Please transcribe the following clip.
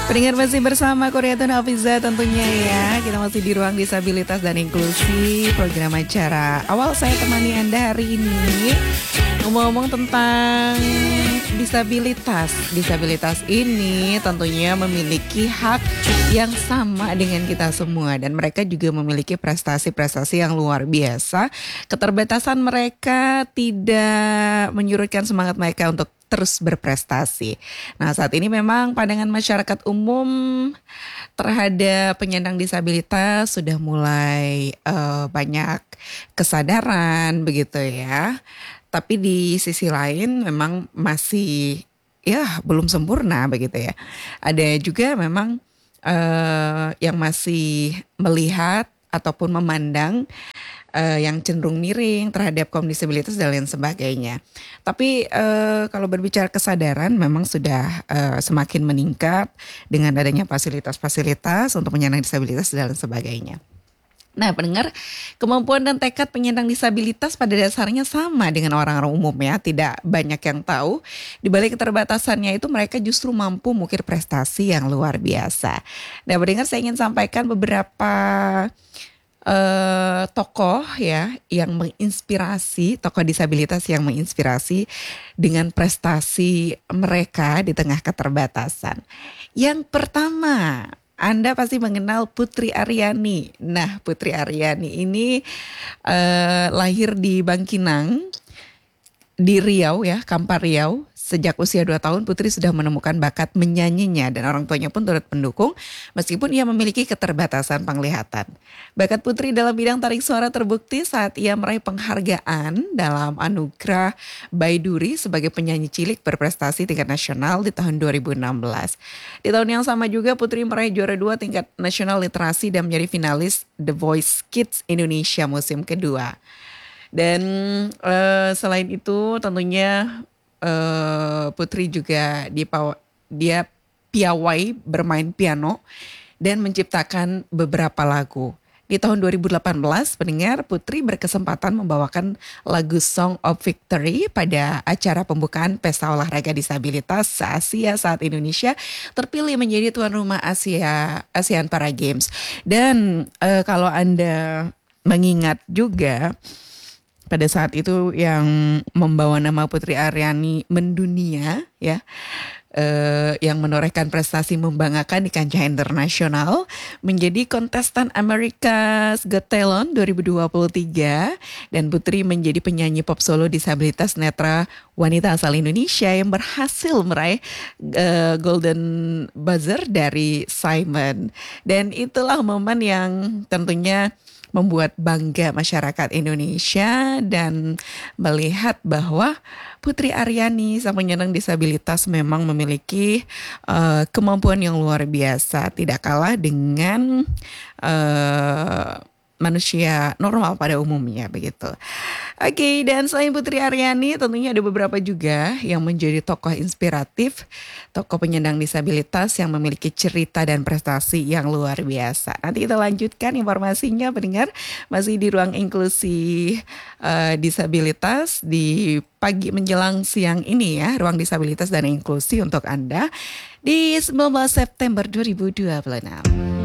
Pendengar masih bersama Koreatun Hafiza tentunya ya. Kita masih di ruang disabilitas dan inklusi, program acara awal saya temani Anda hari ini. Ngomong-ngomong tentang disabilitas. Disabilitas ini tentunya memiliki hak yang sama dengan kita semua. Dan mereka juga memiliki prestasi-prestasi yang luar biasa. Keterbatasan mereka tidak menyurutkan semangat mereka untuk terus berprestasi. Nah, saat ini memang pandangan masyarakat umum terhadap penyandang disabilitas sudah mulai banyak kesadaran begitu ya. Tapi di sisi lain memang masih ya belum sempurna begitu ya. Ada juga memang yang masih melihat ataupun memandang yang cenderung miring terhadap kaum disabilitas dan lain sebagainya. Tapi kalau berbicara kesadaran memang sudah semakin meningkat dengan adanya fasilitas-fasilitas untuk penyandang disabilitas dan lain sebagainya. Nah, pendengar, kemampuan dan tekad penyandang disabilitas pada dasarnya sama dengan orang-orang umum ya. Tidak banyak yang tahu, di balik keterbatasannya itu mereka justru mampu mengukir prestasi yang luar biasa. Nah, pendengar, saya ingin sampaikan beberapa tokoh ya yang menginspirasi, tokoh disabilitas yang menginspirasi dengan prestasi mereka di tengah keterbatasan. Yang pertama, Anda pasti mengenal Putri Aryani. Nah, Putri Aryani ini lahir di Bangkinang, di Riau ya, Kampar Riau. Sejak usia 2 tahun Putri sudah menemukan bakat menyanyinya dan orang tuanya pun turut mendukung meskipun ia memiliki keterbatasan penglihatan. Bakat Putri dalam bidang tarik suara terbukti saat ia meraih penghargaan dalam anugerah Baiduri sebagai penyanyi cilik berprestasi tingkat nasional di tahun 2016. Di tahun yang sama juga Putri meraih juara 2 tingkat nasional literasi dan menjadi finalis The Voice Kids Indonesia musim kedua. Dan selain itu tentunya Putri juga dia piawai bermain piano dan menciptakan beberapa lagu. Di tahun 2018, pendengar, Putri berkesempatan membawakan lagu Song of Victory pada acara pembukaan Pesta Olahraga Disabilitas se-Asia saat Indonesia terpilih menjadi tuan rumah ASEAN Para Games. Dan kalau Anda mengingat juga, pada saat itu yang membawa nama Putri Aryani mendunia ya, yang menorehkan prestasi membanggakan di kancah internasional, menjadi kontestan America's Got Talent 2023 dan Putri menjadi penyanyi pop solo disabilitas netra wanita asal Indonesia yang berhasil meraih Golden Buzzer dari Simon. Dan itulah momen yang tentunya membuat bangga masyarakat Indonesia dan melihat bahwa Putri Aryani sang penyandang disabilitas memang memiliki kemampuan yang luar biasa, tidak kalah dengan manusia normal pada umumnya begitu. Oke, dan selain Putri Aryani tentunya ada beberapa juga yang menjadi tokoh inspiratif, tokoh penyandang disabilitas yang memiliki cerita dan prestasi yang luar biasa. Nanti kita lanjutkan informasinya pendengar, masih di ruang inklusi disabilitas di pagi menjelang siang ini ya, ruang disabilitas dan inklusi untuk Anda di 19 September 2026.